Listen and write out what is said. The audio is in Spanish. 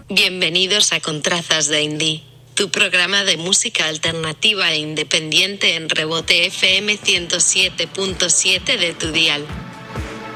Bienvenidos a Contrazas de Indie, tu programa de música alternativa e independiente en Rebote FM 107.7 de tu dial.